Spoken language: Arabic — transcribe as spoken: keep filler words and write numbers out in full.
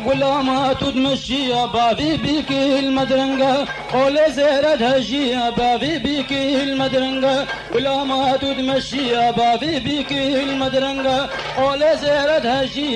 ولا ما تدمشي بافي بيك المدرنقة قول زيرت هجي بافي بيك المدرنقة ولا ما تدمشي بافي بيك المدرنقة قول زيرت هجي